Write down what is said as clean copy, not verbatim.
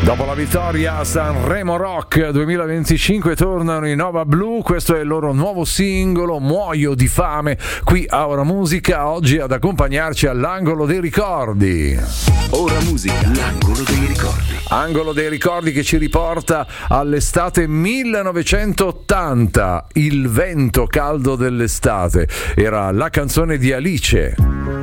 Dopo la vittoria a Sanremo Rock 2025 tornano i Nova Blue, questo è il loro nuovo singolo, Muoio di fame, qui a Ora Musica, oggi ad accompagnarci all'angolo dei ricordi. Ora Musica, l'angolo dei ricordi. Angolo dei ricordi che ci riporta all'estate 1980, Il vento caldo dell'estate, era la canzone di Alice.